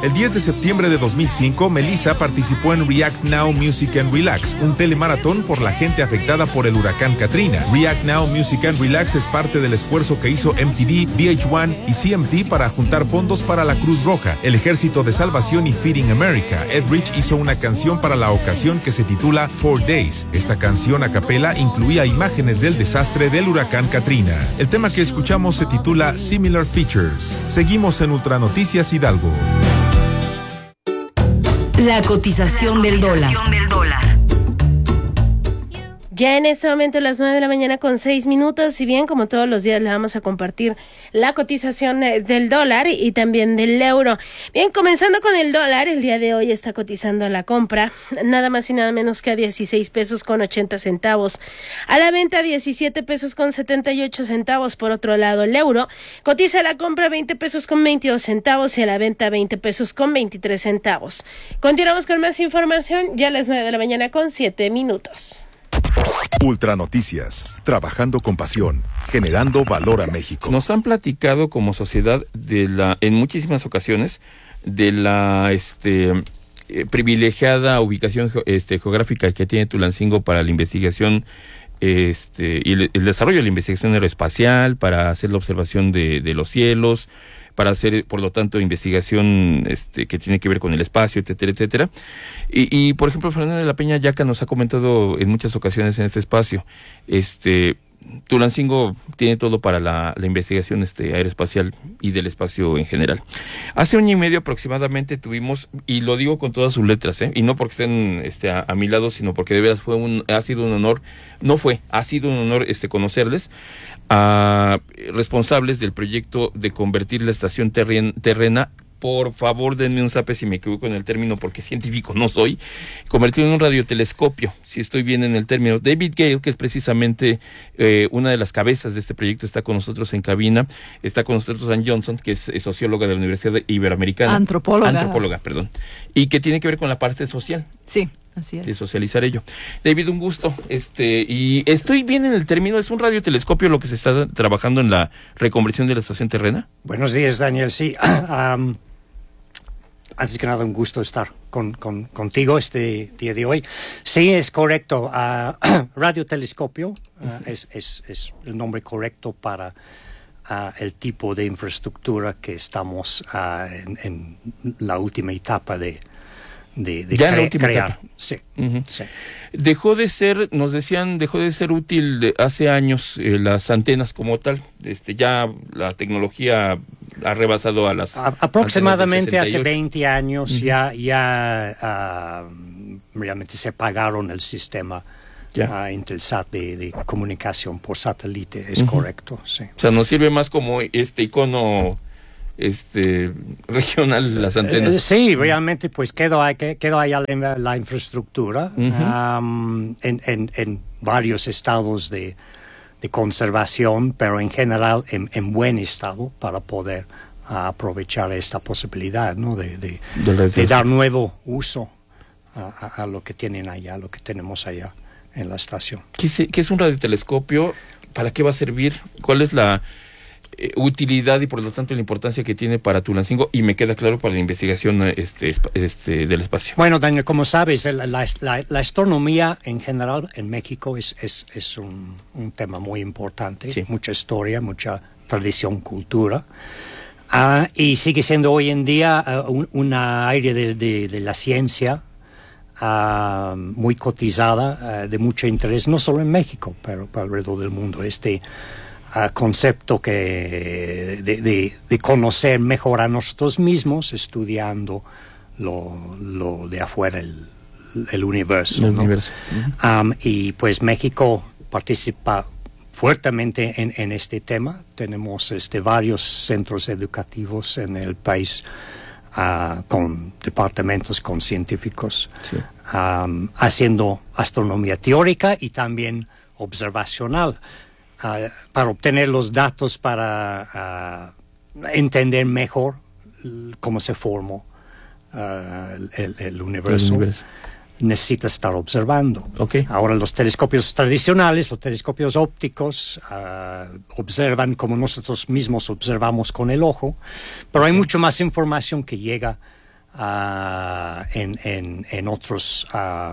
El 10 de septiembre de 2005, Melissa participó en React Now Music and Relax, un telemaratón por la gente afectada por el huracán Katrina. React Now Music and Relax es parte del esfuerzo que hizo MTV, VH1 y CMT para juntar fondos para la Cruz Roja, el Ejército de Salvación y Feeding America. Ed Rich hizo una canción para la ocasión que se titula 4 Days. Esta canción a capela incluía imágenes del desastre del huracán Katrina. El tema que escuchamos se titula Similar Features. Seguimos en Ultranoticias Hidalgo. La cotización del dólar. Ya en este momento las 9:06 a.m, y bien, como todos los días le vamos a compartir la cotización del dólar y también del euro. Bien, comenzando con el dólar, el día de hoy está cotizando a la compra nada más y nada menos que a 16 pesos con 80 centavos. A la venta 17 pesos con 78 centavos. Por otro lado, el euro cotiza a la compra 20 pesos con 22 centavos y a la venta 20 pesos con 23 centavos. Continuamos con más información ya a las 9:07 a.m. Ultranoticias, trabajando con pasión, generando valor a México. Nos han platicado como sociedad en muchísimas ocasiones de la privilegiada ubicación geográfica que tiene Tulancingo para la investigación y el desarrollo de la investigación aeroespacial, para hacer la observación de los cielos, para hacer, por lo tanto, investigación que tiene que ver con el espacio, etcétera, etcétera. Y por ejemplo, Fernando de la Peña Yaca nos ha comentado en muchas ocasiones en este espacio, Tulancingo tiene todo para la investigación aeroespacial y del espacio en general. Hace 1 año y medio aproximadamente tuvimos, y lo digo con todas sus letras, y no porque estén a mi lado, sino porque de veras ha sido un honor conocerles a responsables del proyecto de convertir la estación terrena. Por favor, denme un zape si me equivoco en el término, porque científico no soy. Convertido en un radiotelescopio, si estoy bien en el término. David Gale, que es precisamente una de las cabezas de este proyecto, está con nosotros en cabina. Está con nosotros Ann Johnson, que es socióloga de la Universidad Iberoamericana. Antropóloga, perdón. Y que tiene que ver con la parte social. Sí. Así es. De socializar ello. David, un gusto. Y estoy bien en el término, ¿es un radiotelescopio lo que se está trabajando en la reconversión de la estación terrena? Buenos días, Daniel. Sí. Antes que nada, un gusto estar contigo este día de hoy. Sí, es correcto. Radiotelescopio es el nombre correcto para el tipo de infraestructura que estamos en la última etapa de crear. Sí, uh-huh. Sí. Dejó de ser útil hace años las antenas como tal. Ya la tecnología ha rebasado a las aproximadamente hace 20 años. Uh-huh. ya realmente se pagaron el sistema Intelsat de comunicación por satélite. Es correcto, sí. O sea, nos sirve más como icono regional las antenas. Sí, realmente pues quedó allá la infraestructura. Uh-huh. En varios estados de conservación, pero en general en buen estado para poder aprovechar esta posibilidad, ¿no? de dar nuevo uso a lo que tienen allá, lo que tenemos allá en la estación. ¿Qué es un radiotelescopio? ¿Para qué va a servir? ¿Cuál es la utilidad y por lo tanto la importancia que tiene para Tulancingo? Y me queda claro para la investigación del espacio. Bueno, Daniel, como sabes, la astronomía en general en México es un tema muy importante. Sí. Mucha historia, mucha tradición, cultura. Y sigue siendo hoy en día una área de la ciencia muy cotizada, de mucho interés, no solo en México, pero alrededor del mundo. Concepto de conocer mejor a nosotros mismos, estudiando lo de afuera, el universo. El universo. Uh-huh. Y pues México participa fuertemente en este tema. Tenemos varios centros educativos en el país, con departamentos, con científicos, sí. Haciendo astronomía teórica y también observacional, para obtener los datos para entender mejor cómo se formó el universo. Necesita estar observando. Okay. Ahora los telescopios tradicionales, los telescopios ópticos, observan como nosotros mismos observamos con el ojo, pero hay mucho más información que llega en otros...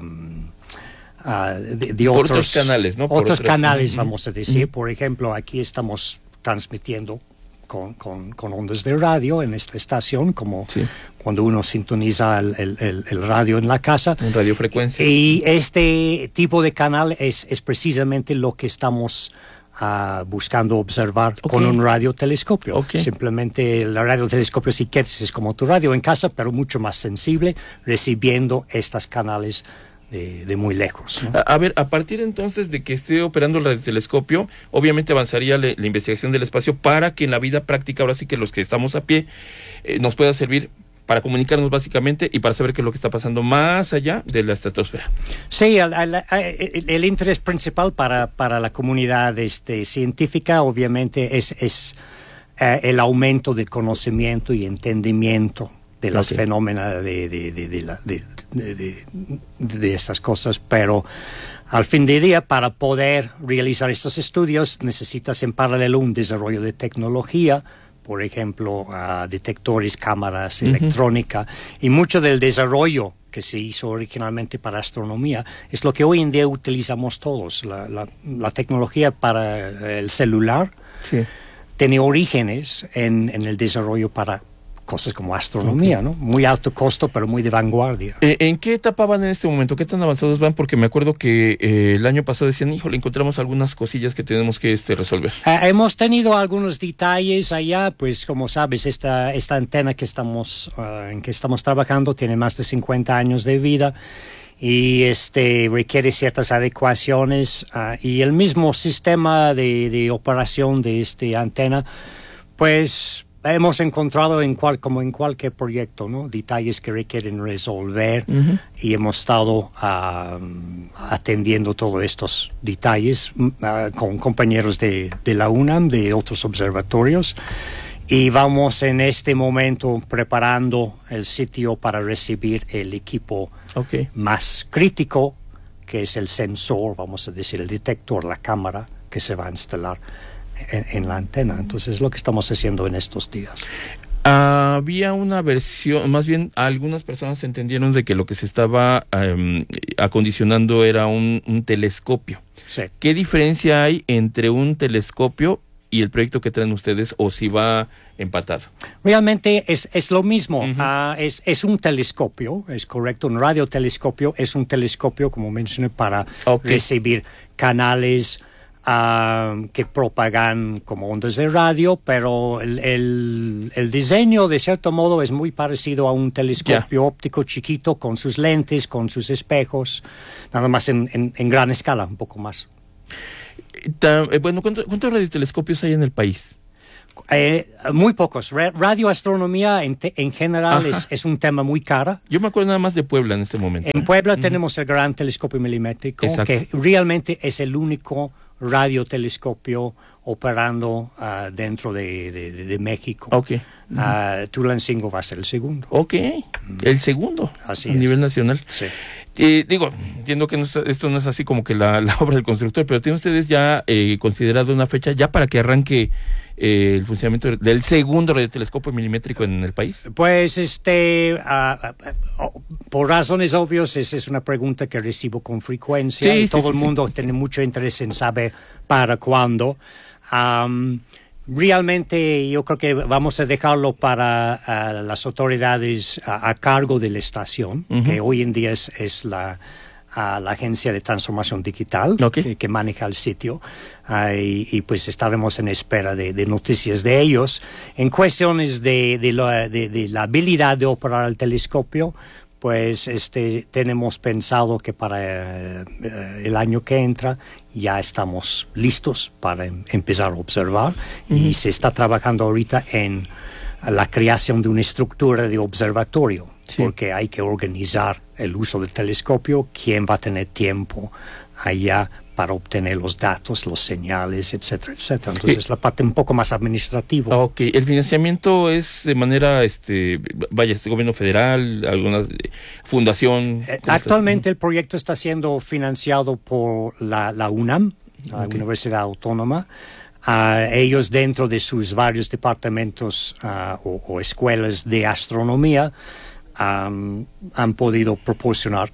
por otros canales, ¿no? Otros canales, vamos a decir. Por ejemplo, aquí estamos transmitiendo con ondas de radio en esta estación, como cuando uno sintoniza el radio en la casa. En radiofrecuencia. Y este tipo de canal es precisamente lo que estamos buscando observar con un radiotelescopio. Simplemente el radiotelescopio, si quieres, es como tu radio en casa, pero mucho más sensible, recibiendo estos canales de muy lejos, ¿no? A ver, a partir entonces de que esté operando el radiotelescopio, obviamente avanzaría la investigación del espacio para que en la vida práctica, ahora sí que los que estamos a pie, nos pueda servir para comunicarnos básicamente y para saber qué es lo que está pasando más allá de la estratosfera. Sí, el interés principal para la comunidad científica obviamente es el aumento del conocimiento y entendimiento de los fenómenos de estas cosas, pero al fin de día, para poder realizar estos estudios, necesitas en paralelo un desarrollo de tecnología, por ejemplo, detectores, cámaras, electrónica, y mucho del desarrollo que se hizo originalmente para astronomía es lo que hoy en día utilizamos todos. La tecnología para el celular tiene orígenes en el desarrollo para cosas como astronomía, ¿no? Muy alto costo, pero muy de vanguardia. ¿En qué etapa van en este momento? ¿Qué tan avanzados van? Porque me acuerdo que el año pasado decían, híjole, encontramos algunas cosillas que tenemos que resolver. Hemos tenido algunos detalles allá, pues como sabes, esta antena que en que estamos trabajando tiene más de 50 años de vida y requiere ciertas adecuaciones y el mismo sistema de operación de esta antena, pues hemos encontrado como en cualquier proyecto, ¿no? Detalles que requieren resolver y hemos estado atendiendo todos estos detalles con compañeros de la UNAM, de otros observatorios, y vamos en este momento preparando el sitio para recibir el equipo más crítico, que es el sensor, vamos a decir, el detector, la cámara que se va a instalar en la antena. Entonces es lo que estamos haciendo en estos días. Había una versión, más bien algunas personas entendieron de que lo que se estaba acondicionando era un telescopio. Sí. ¿Qué diferencia hay entre un telescopio y el proyecto que traen ustedes, o si va empatado? Realmente es lo mismo. Es un telescopio, es correcto. Un radiotelescopio es un telescopio, como mencioné, para recibir canales que propagan como ondas de radio, pero el diseño de cierto modo es muy parecido a un telescopio óptico chiquito, con sus lentes, con sus espejos, nada más en gran escala, un poco más. Bueno, ¿cuántos radiotelescopios hay en el país? Muy pocos. Radioastronomía en general es un tema muy caro. Yo me acuerdo nada más de Puebla en este momento. En Puebla tenemos el gran telescopio milimétrico, que realmente es el único radiotelescopio operando dentro de México. Tulancingo va a ser el segundo. El segundo. Así a nivel nacional. Sí. Entiendo que esto no es así como que la obra del constructor, pero ¿tienen ustedes ya considerado una fecha ya para que arranque el funcionamiento del segundo radiotelescopio milimétrico en el país? Pues por razones obvias, es una pregunta que recibo con frecuencia y todo el mundo tiene mucho interés en saber para cuándo. Realmente yo creo que vamos a dejarlo para las autoridades a cargo de la estación, que hoy en día es la Agencia de Transformación Digital, que maneja el sitio, y pues estaremos en espera de noticias de ellos. En cuestiones de la habilidad de operar el telescopio, pues tenemos pensado que para el año que entra ya estamos listos para empezar a observar, y se está trabajando ahorita en la creación de una estructura de observatorio, porque hay que organizar el uso del telescopio, quién va a tener tiempo allá para obtener los datos, los señales, etcétera, etcétera. Entonces, la parte un poco más administrativa. ¿El financiamiento es de manera, gobierno federal, alguna fundación? Actualmente el proyecto está siendo financiado por la UNAM, la Universidad Autónoma. Ellos, dentro de sus varios departamentos o escuelas de astronomía, han podido proporcionar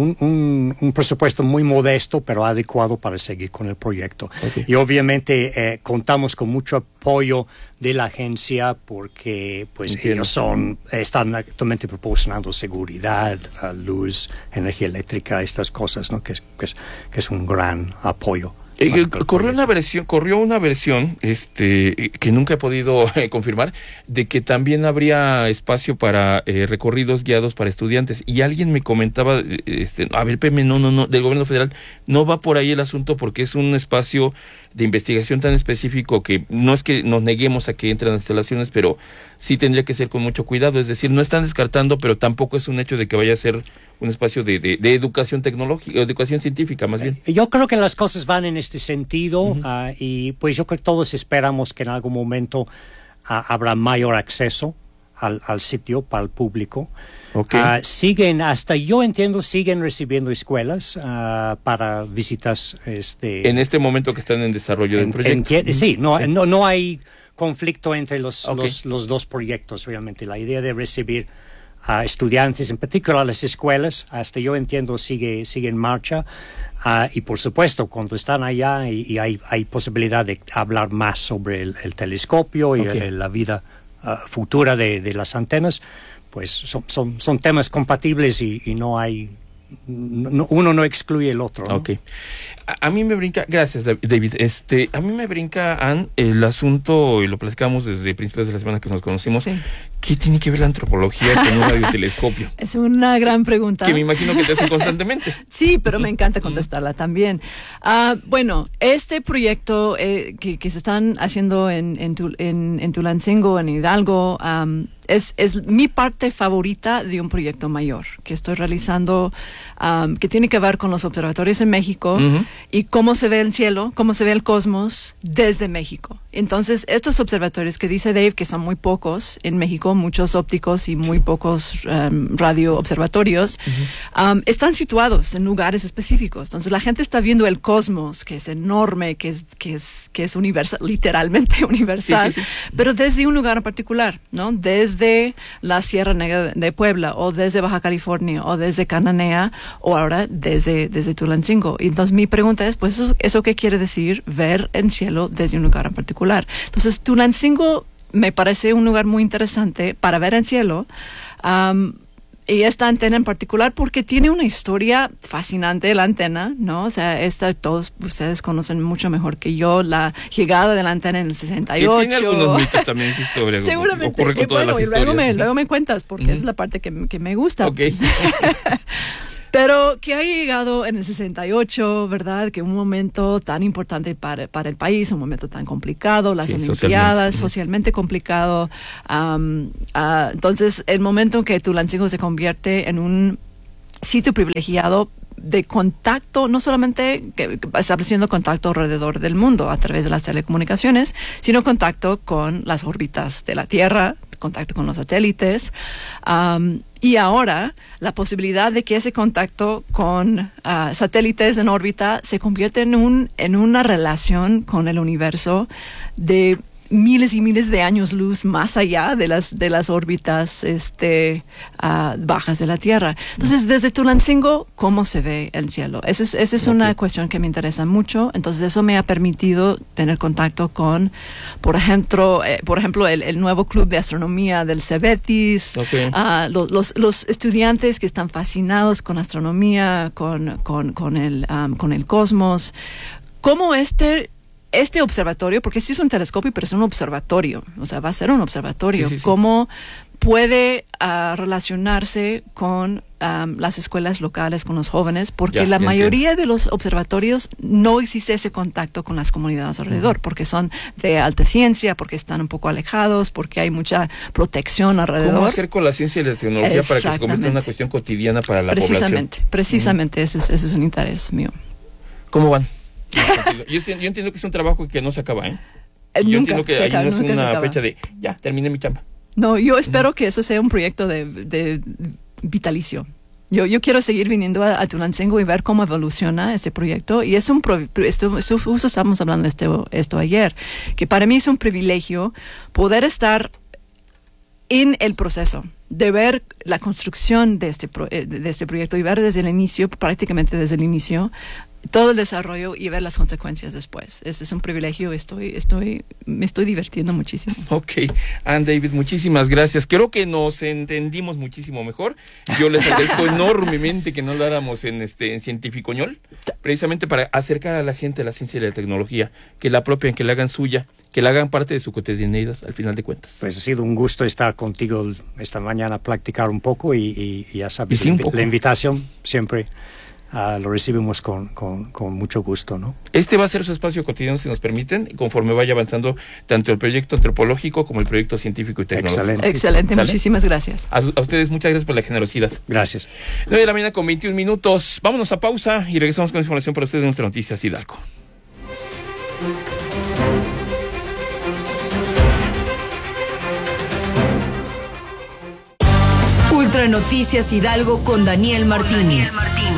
un presupuesto muy modesto, pero adecuado para seguir con el proyecto. Okay. Y obviamente contamos con mucho apoyo de la agencia porque pues Entiendo. ellos están actualmente proporcionando seguridad, luz, energía eléctrica, estas cosas, ¿no? que es un gran apoyo. Corrió una versión que nunca he podido confirmar, de que también habría espacio para recorridos guiados para estudiantes, y alguien me comentaba, a ver, PM, no, del gobierno federal, no va por ahí el asunto, porque es un espacio de investigación tan específico que no es que nos neguemos a que entren las instalaciones, pero sí tendría que ser con mucho cuidado. Es decir, no están descartando, pero tampoco es un hecho de que vaya a ser un espacio de educación tecnológica, educación científica más bien. Yo creo que las cosas van en este sentido, y pues yo creo que todos esperamos que en algún momento habrá mayor acceso al sitio para el público. Okay. Hasta yo entiendo, siguen recibiendo escuelas para visitas. En este momento que están en desarrollo del proyecto. Sí, no hay conflicto entre los dos proyectos realmente. La idea de recibir a estudiantes, en particular las escuelas, hasta yo entiendo sigue en marcha, y por supuesto cuando están allá y hay posibilidad de hablar más sobre el telescopio y la vida futura de las antenas, pues son temas compatibles y no hay uno no excluye el otro, ¿no? Okay. A mí me brinca, gracias David, a mí me brinca, Ann, el asunto, y lo platicamos desde principios de la semana que nos conocimos, sí. ¿Qué tiene que ver la antropología con un radiotelescopio? Es una gran pregunta. Que me imagino que te hacen constantemente. Sí, pero me encanta contestarla también. Bueno, este proyecto que se están haciendo en Tulancingo, en Hidalgo, es mi parte favorita de un proyecto mayor que estoy realizando, que tiene que ver con los observatorios en México y cómo se ve el cielo, cómo se ve el cosmos desde México. Entonces, estos observatorios que dice Dave, que son muy pocos en México, muchos ópticos y muy pocos radio observatorios, están situados en lugares específicos. Entonces, la gente está viendo el cosmos, que es enorme, que es universal, literalmente universal, sí. Pero desde un lugar en particular, ¿no? Desde la Sierra Negra de Puebla, o desde Baja California, o desde Cananea, o ahora desde Tulancingo. Y entonces mi pregunta es, pues, ¿eso qué quiere decir ver el cielo desde un lugar en particular? Entonces, Tulancingo me parece un lugar muy interesante para ver el cielo, y esta antena en particular, porque tiene una historia fascinante, la antena, ¿no? O sea, todos ustedes conocen mucho mejor que yo la llegada de la antena en el 68. Que tiene algunos mitos también esa historia. Seguramente. Ocurre con todas las historias. Luego me cuentas, porque es la parte que me gusta. Okay. Pero que ha llegado en el 68, ¿verdad? Que un momento tan importante para el país, un momento tan complicado, las Olimpiadas, socialmente complicado. Entonces, el momento en que Tulancingo se convierte en un sitio privilegiado de contacto, no solamente estableciendo contacto alrededor del mundo a través de las telecomunicaciones, sino contacto con las órbitas de la Tierra, contacto con los satélites, y ahora la posibilidad de que ese contacto con satélites en órbita se convierta en una relación con el universo de miles y miles de años luz más allá de las órbitas bajas de la Tierra. Entonces, desde Tulancingo, ¿cómo se ve el cielo? Esa es una cuestión que me interesa mucho. Entonces, eso me ha permitido tener contacto con, por ejemplo, el nuevo club de astronomía del CEBETIS, los estudiantes que están fascinados con astronomía, con el cosmos. ¿Cómo este observatorio, porque sí es un telescopio, pero es un observatorio, o sea, va a ser un observatorio, sí. ¿Cómo puede relacionarse con las escuelas locales, con los jóvenes? Porque la mayoría de los observatorios no existe ese contacto con las comunidades alrededor, porque son de alta ciencia, porque están un poco alejados, porque hay mucha protección alrededor. ¿Cómo hacer con la ciencia y la tecnología para que se convierta en una cuestión cotidiana para la población? Precisamente, ese es un interés mío. ¿Cómo van? Yo entiendo que es un trabajo que no se acaba, ¿eh? Yo entiendo que ahí no es una fecha de ya, terminé mi chamba. No, yo espero que eso sea un proyecto de vitalicio. Yo quiero seguir viniendo a Tulancingo y ver cómo evoluciona este proyecto. Y es justo estábamos hablando de esto ayer, que para mí es un privilegio poder estar en el proceso, de ver la construcción de este proyecto y ver desde el inicio, prácticamente desde el inicio, todo el desarrollo y ver las consecuencias después. Ese es un privilegio, me estoy divirtiendo muchísimo. Ok, Ann David, muchísimas gracias. Creo que nos entendimos muchísimo mejor. Yo les agradezco enormemente que no lo hagamos en Cientificoñol, precisamente para acercar a la gente a la ciencia y la tecnología, que la apropien, que la hagan suya, que la hagan parte de su cotidianidad, al final de cuentas. Pues ha sido un gusto estar contigo esta mañana, platicar un poco y ya sabes, sí, la invitación siempre lo recibimos con mucho gusto, ¿no? Este va a ser su espacio cotidiano, si nos permiten, conforme vaya avanzando tanto el proyecto antropológico como el proyecto científico y tecnológico. Excelente, muchísimas gracias. A ustedes muchas gracias por la generosidad. Gracias. 9 de la mañana con 21 minutos. Vámonos a pausa y regresamos con información para ustedes de Ultra Noticias Hidalgo. Ultra Noticias Hidalgo con Daniel Martínez.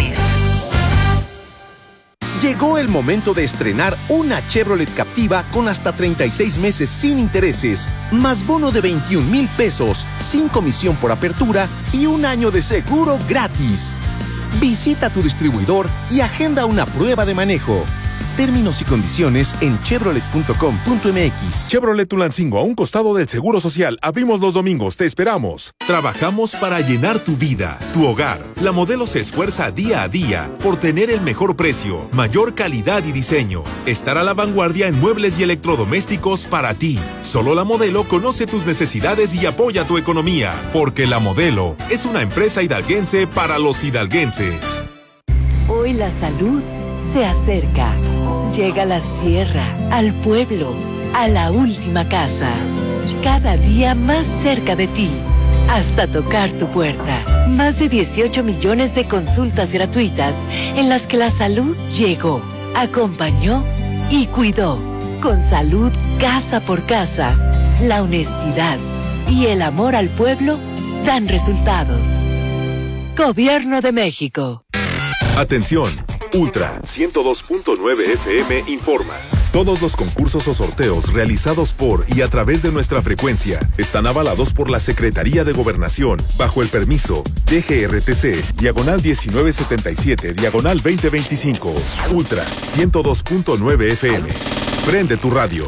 Llegó el momento de estrenar una Chevrolet Captiva con hasta 36 meses sin intereses, más bono de 21,000 pesos, sin comisión por apertura y un año de seguro gratis. Visita tu distribuidor y agenda una prueba de manejo. Términos y condiciones en chevrolet.com.mx. Chevrolet Tulancingo, a un costado del Seguro Social. Abrimos los domingos, te esperamos. Trabajamos para llenar tu vida, tu hogar. La Modelo se esfuerza día a día por tener el mejor precio, mayor calidad y diseño. Estar a la vanguardia en muebles y electrodomésticos para ti. Solo La Modelo conoce tus necesidades y apoya tu economía. Porque La Modelo es una empresa hidalguense para los hidalguenses. Hoy la salud se acerca. Llega a la sierra, al pueblo, a la última casa. Cada día más cerca de ti, hasta tocar tu puerta. Más de 18 millones de consultas gratuitas en las que la salud llegó, acompañó y cuidó. Con salud casa por casa, la honestidad y el amor al pueblo dan resultados. Gobierno de México. Atención, Ultra 102.9 FM informa. Todos los concursos o sorteos realizados por y a través de nuestra frecuencia están avalados por la Secretaría de Gobernación bajo el permiso DGRTC, diagonal 1977, diagonal 2025. Ultra 102.9 FM. Prende tu radio.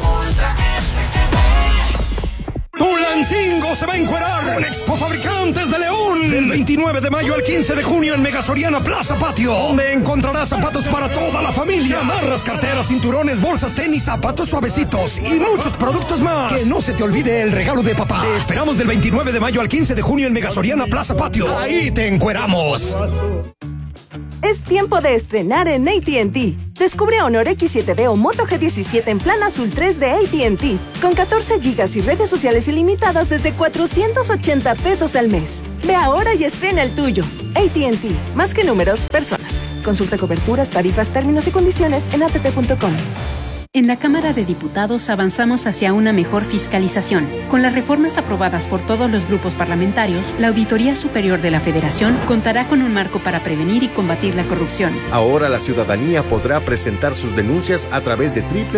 Tulancingo se va a encuerar con Expo Fabricantes de León del 29 de mayo al 15 de junio en Mega Soriana Plaza Patio, donde encontrarás zapatos para toda la familia, chamarras, carteras, cinturones, bolsas, tenis, zapatos suavecitos y muchos productos más. Que no se te olvide el regalo de papá. Te esperamos del 29 de mayo al 15 de junio en Mega Soriana Plaza Patio. Ahí te encueramos. Es tiempo de estrenar en AT&T. Descubre Honor X7D o Moto G17 en plan azul 3 de AT&T, con 14 gigas y redes sociales ilimitadas desde 480 pesos al mes. Ve ahora y estrena el tuyo. AT&T, más que números, personas. Consulta coberturas, tarifas, términos y condiciones en att.com. En la Cámara de Diputados avanzamos hacia una mejor fiscalización. Con las reformas aprobadas por todos los grupos parlamentarios, la Auditoría Superior de la Federación contará con un marco para prevenir y combatir la corrupción. Ahora la ciudadanía podrá presentar sus denuncias a través de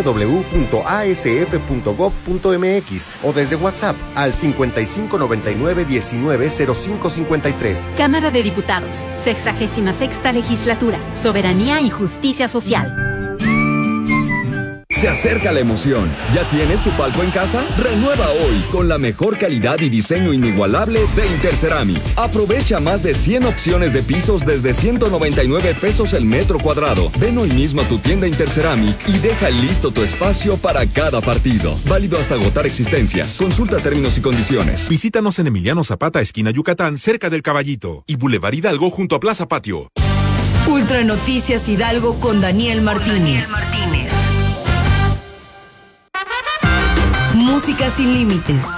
www.asf.gov.mx o desde WhatsApp al 5599-190553. Cámara de Diputados, 66ª Legislatura, Soberanía y Justicia Social. Se acerca la emoción. ¿Ya tienes tu palco en casa? Renueva hoy con la mejor calidad y diseño inigualable de Interceramic. Aprovecha más de 100 opciones de pisos desde 199 pesos el metro cuadrado. Ven hoy mismo a tu tienda Interceramic y deja listo tu espacio para cada partido. Válido hasta agotar existencias. Consulta términos y condiciones. Visítanos en Emiliano Zapata, esquina Yucatán, cerca del Caballito, y Boulevard Hidalgo junto a Plaza Patio. Ultra Noticias Hidalgo con Daniel Martínez. Música sin límites.